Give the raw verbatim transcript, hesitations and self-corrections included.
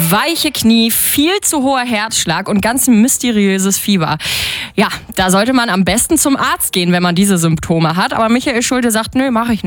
weiche Knie, viel zu hoher Herzschlag und ganz mysteriöses Fieber. Ja, da sollte man am besten zum Arzt gehen, wenn man diese Symptome hat. Aber Michael Schulte sagt, nö, mache ich nicht.